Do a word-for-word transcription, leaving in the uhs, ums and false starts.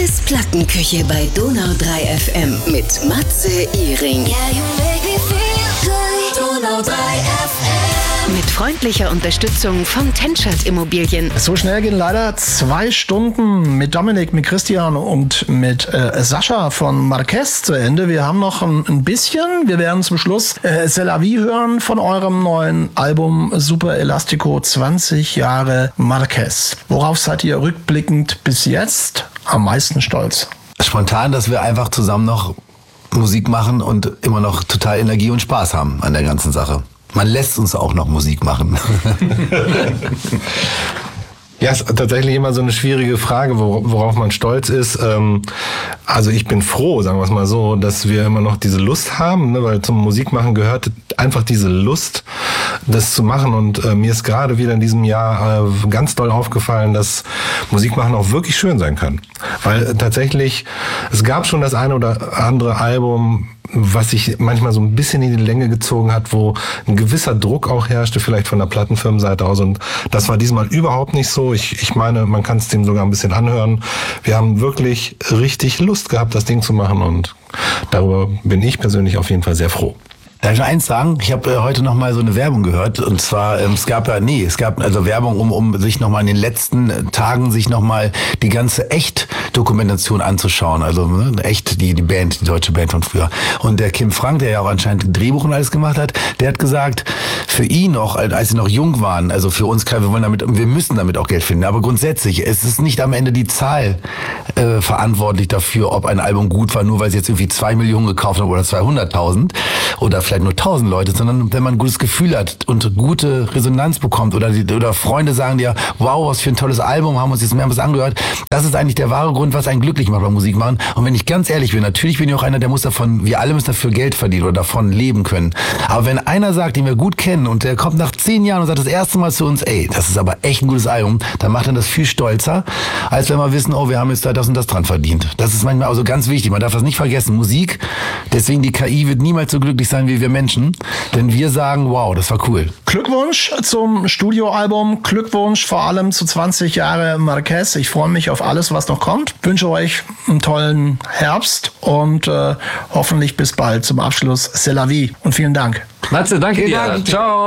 Alles Plattenküche bei Donau drei F M mit Matze Iring. Yeah, you make me feel good. Donau drei F M. Mit freundlicher Unterstützung von Tenschert Immobilien. So schnell gehen leider zwei Stunden mit Dominik, mit Christian und mit äh, Sascha von Marquez zu Ende. Wir haben noch ein, ein bisschen. Wir werden zum Schluss äh, C'est la vie hören von eurem neuen Album Super Elastico, zwanzig Jahre Marquez. Worauf seid ihr rückblickend bis jetzt am meisten stolz? Spontan, dass wir einfach zusammen noch Musik machen und immer noch total Energie und Spaß haben an der ganzen Sache. Man lässt uns auch noch Musik machen. Ja, ist tatsächlich immer so eine schwierige Frage, worauf man stolz ist. Also ich bin froh, sagen wir es mal so, dass wir immer noch diese Lust haben, ne? Weil zum Musikmachen gehört einfach diese Lust, das zu machen. Und äh, mir ist gerade wieder in diesem Jahr äh, ganz doll aufgefallen, dass Musikmachen auch wirklich schön sein kann. Weil äh, tatsächlich, es gab schon das eine oder andere Album, was sich manchmal so ein bisschen in die Länge gezogen hat, wo ein gewisser Druck auch herrschte, vielleicht von der Plattenfirmenseite aus. Und das war diesmal überhaupt nicht so. Ich, ich meine, man kann es dem sogar ein bisschen anhören. Wir haben wirklich richtig Lust gehabt, das Ding zu machen. Und darüber bin ich persönlich auf jeden Fall sehr froh. Darf ich noch eins sagen? Ich habe äh, heute noch mal so eine Werbung gehört. Und zwar, ähm, es gab ja, nee, es gab also Werbung, um um sich noch mal in den letzten Tagen sich noch mal die ganze Echt-Dokumentation anzuschauen. Also ne, echt die die Band, die deutsche Band von früher. Und der Kim Frank, der ja auch anscheinend ein Drehbuch und alles gemacht hat, der hat gesagt, für ihn noch, als sie noch jung waren, also für uns, klar, wir wollen damit, wir müssen damit auch Geld finden. Aber grundsätzlich, es ist nicht am Ende die Zahl äh, verantwortlich dafür, ob ein Album gut war, nur weil sie jetzt irgendwie zwei Millionen gekauft haben oder zweihunderttausend oder vielleicht nur tausend Leute, sondern wenn man ein gutes Gefühl hat und gute Resonanz bekommt oder die, oder Freunde sagen dir, wow, was für ein tolles Album, haben uns jetzt mehrmals angehört, das ist eigentlich der wahre Grund, was einen glücklich macht beim Musik machen. Und wenn ich ganz ehrlich bin, natürlich bin ich auch einer, der muss davon, wir alle müssen dafür Geld verdienen oder davon leben können. Aber wenn einer sagt, den wir gut kennen und der kommt nach zehn Jahren und sagt das erste Mal zu uns, ey, das ist aber echt ein gutes Album, dann macht er das viel stolzer, als wenn wir wissen, oh, wir haben jetzt da das und das dran verdient. Das ist manchmal also ganz wichtig, man darf das nicht vergessen. Musik, deswegen die K I wird niemals so glücklich sein wie wir Menschen, denn wir sagen, wow, das war cool. Glückwunsch zum Studioalbum, Glückwunsch vor allem zu zwanzig Jahre Marquez. Ich freue mich auf alles, was noch kommt. Wünsche euch einen tollen Herbst und äh, hoffentlich bis bald zum Abschluss C'est la vie und vielen Dank. Matze, danke dir. Dank. Ciao.